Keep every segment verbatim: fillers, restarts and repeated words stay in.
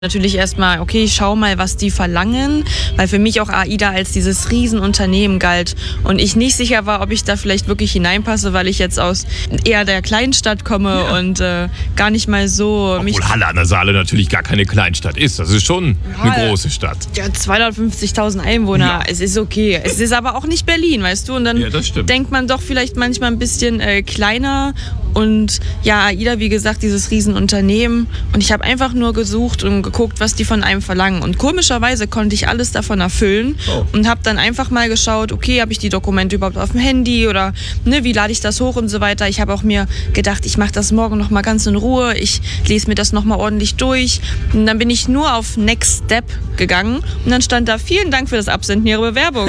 Natürlich erstmal, okay, ich schau mal, was die verlangen, weil für mich auch AIDA als dieses Riesenunternehmen galt und ich nicht sicher war, ob ich da vielleicht wirklich hineinpasse, weil ich jetzt aus eher der Kleinstadt komme ja. und äh, gar nicht mal so... Obwohl mich Halle an der Saale natürlich gar keine Kleinstadt ist, das ist schon ja, eine große Stadt. Ja, zweihundertfünfzigtausend Einwohner, ja. Es ist okay. Es ist aber auch nicht Berlin, weißt du, und dann ja, denkt man doch vielleicht manchmal ein bisschen äh, kleiner. Und ja, AIDA, wie gesagt, dieses Riesenunternehmen. Und ich habe einfach nur gesucht und geguckt, was die von einem verlangen. Und komischerweise konnte ich alles davon erfüllen. Oh. Und habe dann einfach mal geschaut, okay, habe ich die Dokumente überhaupt auf dem Handy oder ne, wie lade ich das hoch und so weiter. Ich habe auch mir gedacht, ich mache das morgen noch mal ganz in Ruhe. Ich lese mir das noch mal ordentlich durch. Und dann bin ich nur auf Next Step gegangen. Und dann stand da, vielen Dank für das Absenden Ihrer Bewerbung.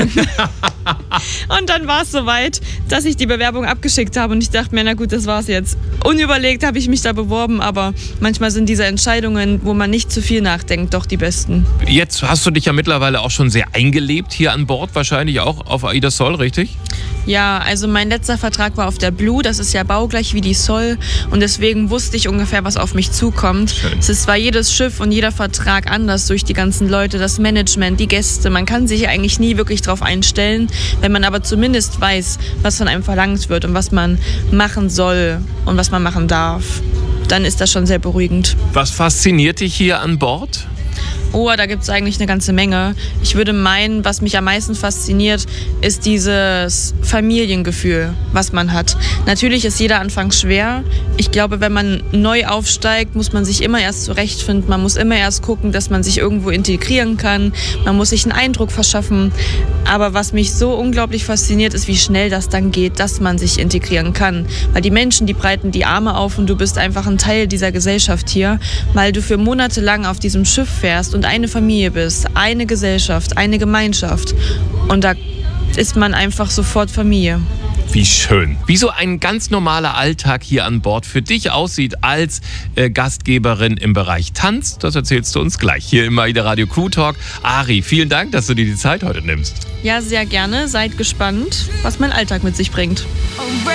Und dann war es soweit, dass ich die Bewerbung abgeschickt habe. Und ich dachte mir, na gut, das war's jetzt. Unüberlegt habe ich mich da beworben, aber manchmal sind diese Entscheidungen, wo man nicht zu viel nachdenkt, doch die besten. Jetzt hast du dich ja mittlerweile auch schon sehr eingelebt hier an Bord, wahrscheinlich auch auf AIDA Sol, richtig? Ja, also mein letzter Vertrag war auf der Blue, das ist ja baugleich wie die Sol und deswegen wusste ich ungefähr, was auf mich zukommt. Schön. Es ist zwar jedes Schiff und jeder Vertrag anders durch die ganzen Leute, das Management, die Gäste, man kann sich eigentlich nie wirklich drauf einstellen, wenn man aber zumindest weiß, was von einem verlangt wird und was man machen soll und was man machen darf, dann ist das schon sehr beruhigend. Was fasziniert dich hier an Bord? Oh, da gibt es eigentlich eine ganze Menge. Ich würde meinen, was mich am meisten fasziniert, ist dieses Familiengefühl, was man hat. Natürlich ist jeder Anfang schwer. Ich glaube, wenn man neu aufsteigt, muss man sich immer erst zurechtfinden. Man muss immer erst gucken, dass man sich irgendwo integrieren kann. Man muss sich einen Eindruck verschaffen. Aber was mich so unglaublich fasziniert, ist, wie schnell das dann geht, dass man sich integrieren kann. Weil die Menschen, die breiten die Arme auf und du bist einfach ein Teil dieser Gesellschaft hier, weil du für Monate lang auf diesem Schiff fährst und eine Familie bist, eine Gesellschaft, eine Gemeinschaft. Und da ist man einfach sofort Familie. Wie schön. Wie so ein ganz normaler Alltag hier an Bord für dich aussieht als äh, Gastgeberin im Bereich Tanz, das erzählst du uns gleich hier im AIDA Radio Crew Talk. Ari, vielen Dank, dass du dir die Zeit heute nimmst. Ja, sehr gerne. Seid gespannt, was mein Alltag mit sich bringt.